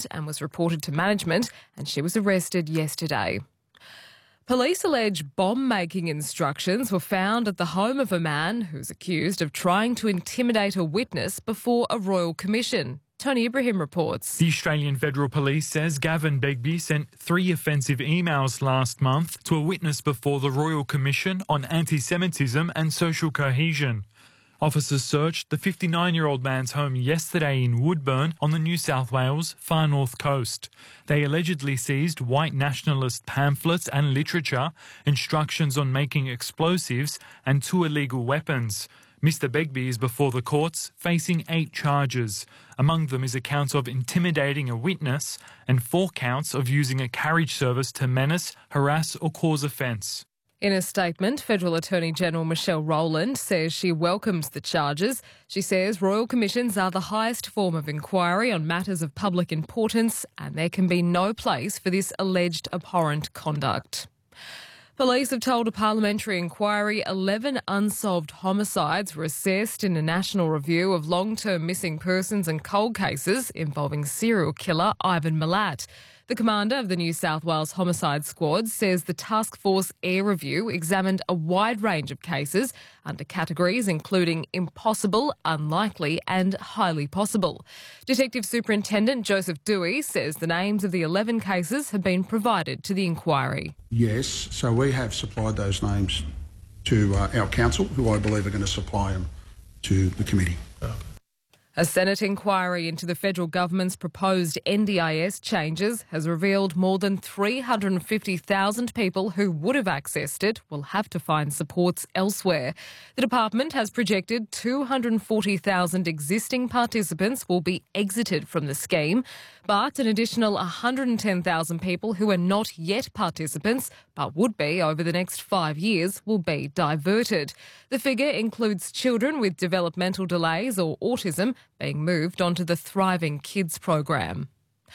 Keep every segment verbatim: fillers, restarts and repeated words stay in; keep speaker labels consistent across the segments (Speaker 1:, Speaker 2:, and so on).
Speaker 1: incident and was reported to management, and she was arrested yesterday. Police allege bomb-making instructions were found at the home of a man who's accused of trying to intimidate a witness before a royal commission. Tony Ibrahim reports.
Speaker 2: The Australian Federal Police says Gavin Begbie sent three offensive emails last month to a witness before the Royal Commission on Anti-Semitism and Social Cohesion. Officers searched the fifty-nine-year-old man's home yesterday in Woodburn on the New South Wales far north coast. They allegedly seized white nationalist pamphlets and literature, instructions on making explosives and two illegal weapons. Mister Begbie is before the courts facing eight charges. Among them is a count of intimidating a witness and four counts of using a carriage service to menace, harass or cause offence.
Speaker 1: In a statement, Federal Attorney General Michelle Rowland says she welcomes the charges. She says royal commissions are the highest form of inquiry on matters of public importance, and there can be no place for this alleged abhorrent conduct. Police have told a parliamentary inquiry eleven unsolved homicides were assessed in a national review of long-term missing persons and cold cases involving serial killer Ivan Milat. The commander of the New South Wales Homicide Squad says the Task Force Air Review examined a wide range of cases under categories including impossible, unlikely and highly possible. Detective Superintendent Joseph Dewey says the names of the eleven cases have been provided to the inquiry.
Speaker 3: Yes, so we have supplied those names to uh, our council, who I believe are going to supply them to the committee.
Speaker 1: A Senate inquiry into the federal government's proposed N D I S changes has revealed more than three hundred fifty thousand people who would have accessed it will have to find supports elsewhere. The department has projected two hundred forty thousand existing participants will be exited from the scheme, but an additional one hundred ten thousand people who are not yet participants but would be over the next five years will be diverted. The figure includes children with developmental delays or autism being moved onto the Thriving Kids program.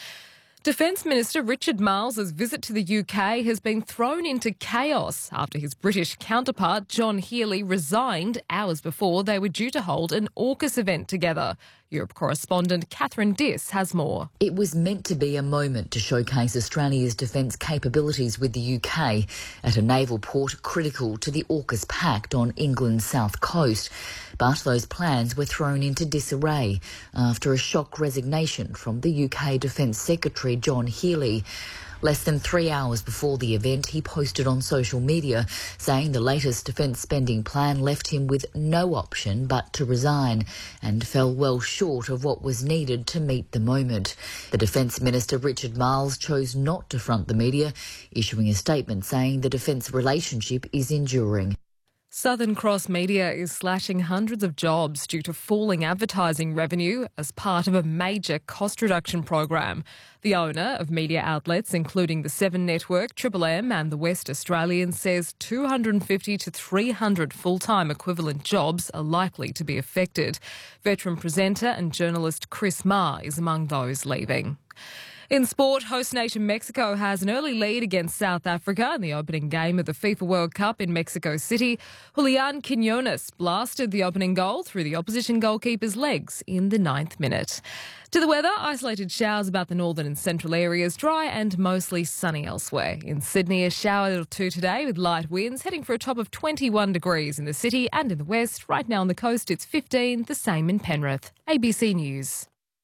Speaker 1: Defence Minister Richard Marles's visit to the U K has been thrown into chaos after his British counterpart John Healey resigned hours before they were due to hold an AUKUS event together. Europe correspondent Catherine Diss has more.
Speaker 4: It was meant to be a moment to showcase Australia's defence capabilities with the U K at a naval port critical to the AUKUS pact on England's south coast. But those plans were thrown into disarray after a shock resignation from the U K Defence Secretary John Healey. Less than three hours before the event, he posted on social media saying the latest defence spending plan left him with no option but to resign and fell well short of what was needed to meet the moment. The Defence Minister Richard Marles chose not to front the media, issuing a statement saying the defence relationship is enduring.
Speaker 1: Southern Cross Media is slashing hundreds of jobs due to falling advertising revenue as part of a major cost reduction program. The owner of media outlets, including the Seven Network, Triple M and the West Australian, says two hundred fifty to three hundred full-time equivalent jobs are likely to be affected. Veteran presenter and journalist Chris Marr is among those leaving. In sport, host nation Mexico has an early lead against South Africa in the opening game of the FIFA World Cup in Mexico City. Julian Quinones blasted the opening goal through the opposition goalkeeper's legs in the ninth minute. To the weather, isolated showers about the northern and central areas, dry and mostly sunny elsewhere. In Sydney, a shower or two today with light winds, heading for a top of twenty-one degrees in the city and in the west. Right now on the coast, it's fifteen, the same in Penrith. A B C News.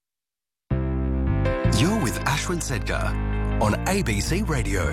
Speaker 5: You're with Ashwin Sedgar on A B C Radio.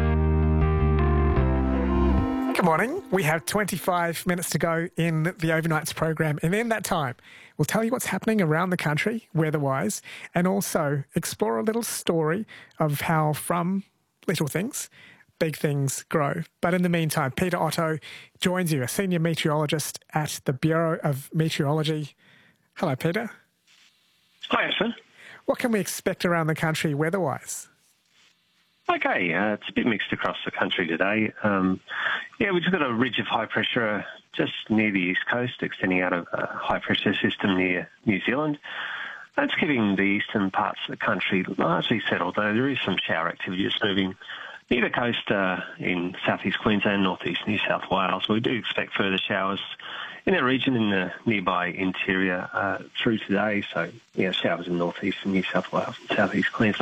Speaker 6: Good morning. We have twenty-five minutes to go in the overnights program, and in that time, we'll tell you what's happening around the country, weather-wise, and also explore a little story of how from little things, big things grow. But in the meantime, Peter Otto joins you, a senior meteorologist at the Bureau of Meteorology. Hello, Peter.
Speaker 7: Hi, Ashwin.
Speaker 6: What can we expect around the country weather-wise?
Speaker 7: Okay, uh, it's a bit mixed across the country today. Um, yeah, we've just got a ridge of high pressure just near the east coast, extending out of a high pressure system near New Zealand. That's keeping the eastern parts of the country largely settled, though there is some shower activity just moving near the coast uh, in southeast Queensland, northeast New South Wales. We do expect further showers in our region in the nearby interior uh, through today. So, yeah, showers in northeast and New South Wales and southeast Queensland.